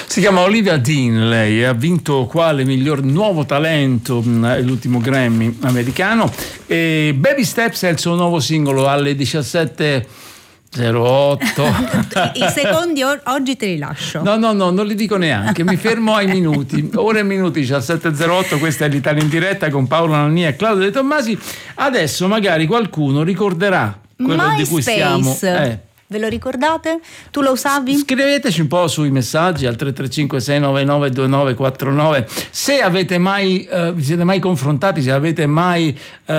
Si chiama Olivia Dean, lei ha vinto quale miglior nuovo talento l'ultimo Grammy americano, e Baby Steps è il suo nuovo singolo. Alle 17:08. I secondi oggi te li lascio. No, non li dico neanche, mi fermo ai minuti. Ore e minuti, 17:08. Questa è l'Italia in diretta con Paolo Nannì e Claudio De Tommasi. Adesso magari qualcuno ricorderà quello MySpace. di cui stiamo. Ve lo ricordate? Tu lo usavi? Scriveteci un po' sui messaggi al 335-699-2949 se avete mai vi siete mai confrontati, se avete mai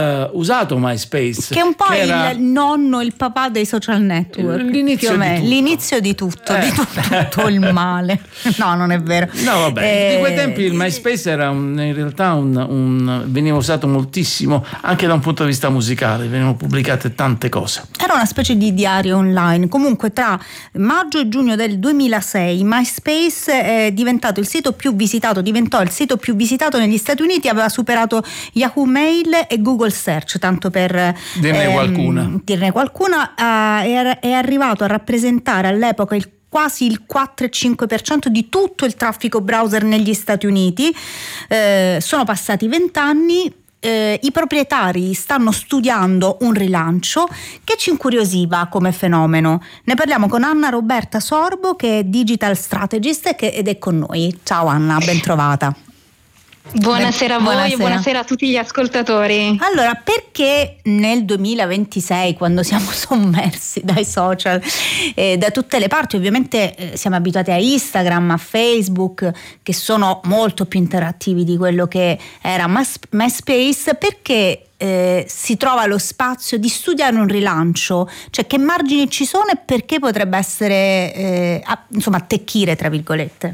usato MySpace, che è un po' era il nonno, il papà dei social network, l'inizio di tutto, di tutto il male. No, non è vero. No, vabbè, di quei tempi il MySpace era in realtà veniva usato moltissimo anche da un punto di vista musicale, venivano pubblicate tante cose. Era una specie di diario online. Comunque tra maggio e giugno del 2006 MySpace è diventato il sito più visitato, diventò il sito più visitato negli Stati Uniti, aveva superato Yahoo Mail e Google Search, tanto per dirne qualcuna, è arrivato a rappresentare all'epoca quasi il 4,5% di tutto il traffico browser negli Stati Uniti. Sono passati 20 anni. I proprietari stanno studiando un rilancio che ci incuriosiva come fenomeno. Ne parliamo con Anna Roberta Sorbo, che è digital strategist ed è con noi. Ciao Anna, ben trovata. Buonasera a voi e buonasera a tutti gli ascoltatori. Allora, perché nel 2026, quando siamo sommersi dai social da tutte le parti, ovviamente siamo abituati a Instagram, a Facebook, che sono molto più interattivi di quello che era MySpace, perché si trova lo spazio di studiare un rilancio, cioè che margini ci sono e perché potrebbe essere attecchire, tra virgolette?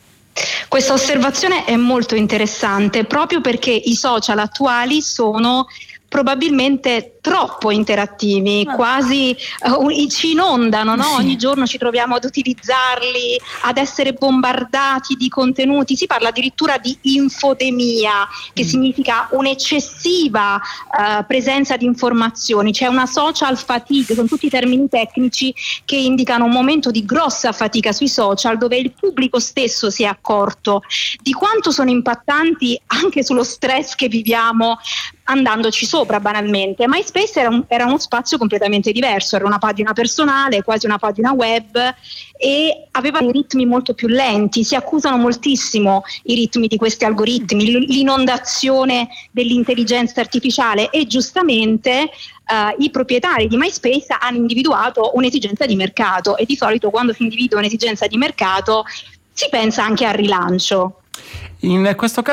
Questa osservazione è molto interessante proprio perché i social attuali sono probabilmente troppo interattivi, quasi ci inondano, no? Sì. Ogni giorno ci troviamo ad utilizzarli, ad essere bombardati di contenuti. Si parla addirittura di infodemia, che significa un'eccessiva presenza di informazioni. C'è una social fatigue, sono tutti termini tecnici che indicano un momento di grossa fatica sui social, dove il pubblico stesso si è accorto di quanto sono impattanti anche sullo stress che viviamo andandoci sopra banalmente. MySpace era uno spazio completamente diverso, era una pagina personale, quasi una pagina web, e aveva dei ritmi molto più lenti. Si accusano moltissimo i ritmi di questi algoritmi, l'inondazione dell'intelligenza artificiale, e giustamente i proprietari di MySpace hanno individuato un'esigenza di mercato, e di solito quando si individua un'esigenza di mercato si pensa anche al rilancio. In questo caso